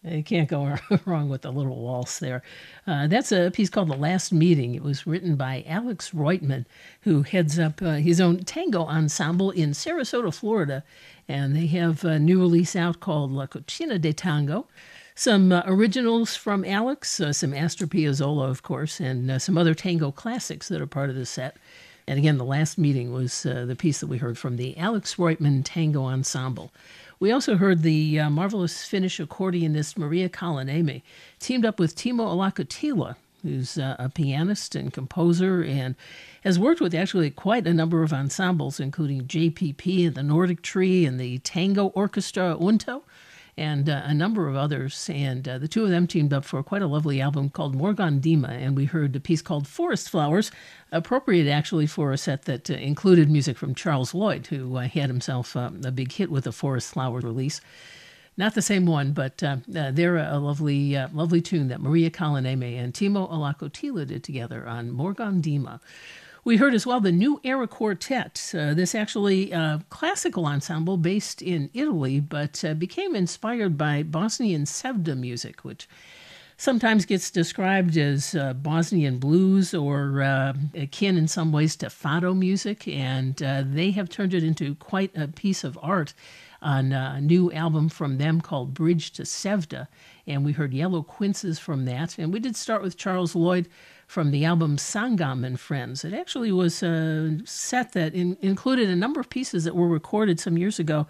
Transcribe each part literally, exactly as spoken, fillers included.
You can't go wrong with a little waltz there. Uh, that's a piece called The Last Meeting. It was written by Alex Reutemann, who heads up uh, his own tango ensemble in Sarasota, Florida. And they have a new release out called La Cocina de Tango. Some uh, originals from Alex, uh, some Astor Piazzolla, of course, and uh, some other tango classics that are part of the set. And again, The Last Meeting was uh, the piece that we heard from the Alex Reutemann Tango Ensemble. We also heard the uh, marvelous Finnish accordionist Maria Kalanemi teamed up with Timo Alakotila, who's uh, a pianist and composer and has worked with actually quite a number of ensembles, including J P P and the Nordic Tree and the Tango Orchestra Unto, and uh, a number of others. And uh, the two of them teamed up for quite a lovely album called Morgon Dima, and we heard a piece called Forest Flowers, appropriate actually for a set that uh, included music from Charles Lloyd, who uh, had himself uh, a big hit with the Forest Flowers release. Not the same one, but uh, uh, they're a, a lovely uh, lovely tune that Maria Kalanemi and Timo Alakotila did together on Morgon Dima. We heard as well the New Era Quartet, uh, this actually uh, classical ensemble based in Italy, but uh, became inspired by Bosnian Sevda music, which sometimes gets described as uh, Bosnian blues or uh, akin in some ways to fado music, and uh, they have turned it into quite a piece of art on a new album from them called Bridge to Sevda, and we heard Yellow Quinces from that. And we did start with Charles Lloyd from the album Sangam and Friends. It actually was a set that in, included a number of pieces that were recorded some years ago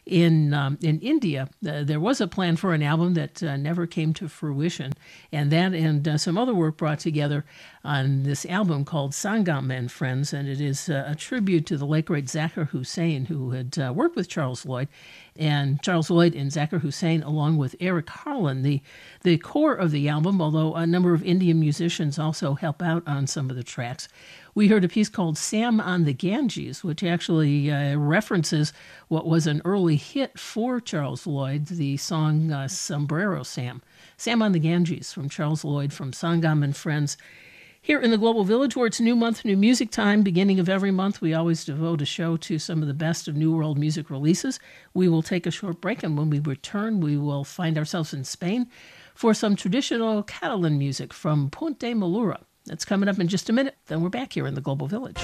in um, in India. Uh, there was a plan for an album that uh, never came to fruition, and that and uh, some other work brought together on this album called Sangam and Friends, and it is uh, a tribute to the late great Zakir Hussain, who had uh, worked with Charles Lloyd, and Charles Lloyd and Zakir Hussain, along with Eric Harlan. The the core of the album, although a number of Indian musicians also help out on some of the tracks. We heard a piece called Sam on the Ganges, which actually uh, references what was an early hit for Charles Lloyd, the song uh, Sombrero Sam. Sam on the Ganges from Charles Lloyd from Sangam and Friends. Here in the Global Village, where it's new month, new music time, beginning of every month, we always devote a show to some of the best of New World music releases. We will take a short break, and when we return, we will find ourselves in Spain for some traditional Catalan music from Punt de Malura. That's coming up in just a minute. Then we're back here in the Global Village.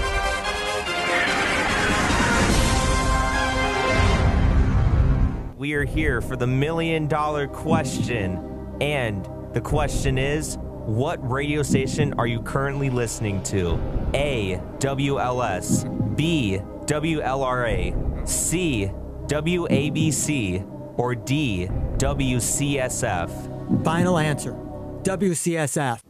We are here for the million dollar question. And the question is, what radio station are you currently listening to? A, W L S, B, W L R A, C, W A B C, or D, W C S F? Final answer, W C S F.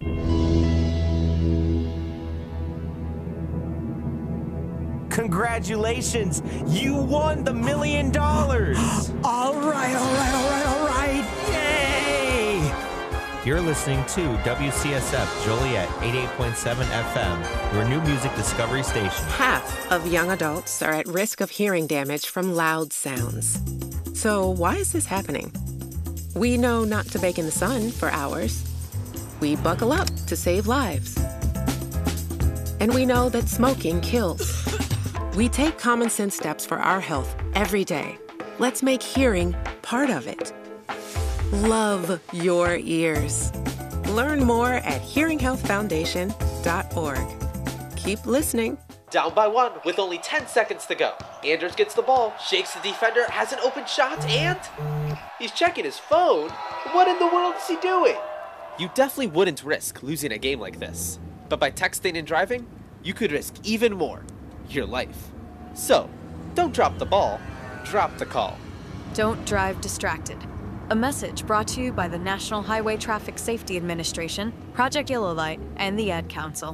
Congratulations! You won the million dollars! All right, all right, all right, all right! Yay! You're listening to W C S F Joliet eighty-eight point seven F M, your new music discovery station. Half of young adults are at risk of hearing damage from loud sounds. So why is this happening? We know not to bake in the sun for hours. We buckle up to save lives. And we know that smoking kills. We take common sense steps for our health every day. Let's make hearing part of it. Love your ears. Learn more at hearing health foundation dot org. Keep listening. Down by one with only ten seconds to go. Anders gets the ball, shakes the defender, has an open shot, and he's checking his phone. What in the world is he doing? You definitely wouldn't risk losing a game like this. But by texting and driving, you could risk even more. Your life. So, don't drop the ball, drop the call. Don't drive distracted. A message brought to you by the National Highway Traffic Safety Administration, Project Yellow Light, and the Ad Council.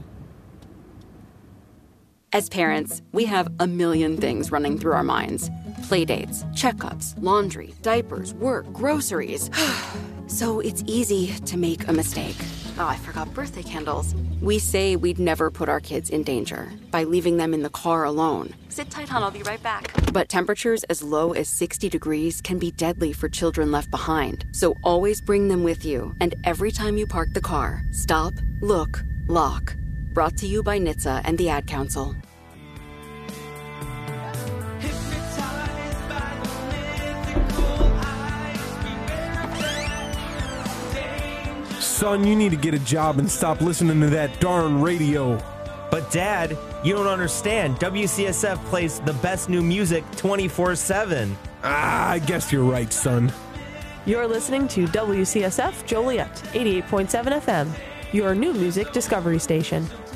As parents, we have a million things running through our minds. Playdates, checkups, laundry, diapers, work, groceries. So it's easy to make a mistake. Oh, I forgot birthday candles. We say we'd never put our kids in danger by leaving them in the car alone. Sit tight, hon, I'll be right back. But temperatures as low as sixty degrees can be deadly for children left behind. So always bring them with you. And every time you park the car, stop, look, lock. Brought to you by N H T S A and the Ad Council. Son, you need to get a job and stop listening to that darn radio. But Dad, you don't understand. W C S F plays the best new music twenty-four seven. Ah, I guess you're right, son. You're listening to W C S F Joliet, eighty-eight point seven F M, your new music discovery station.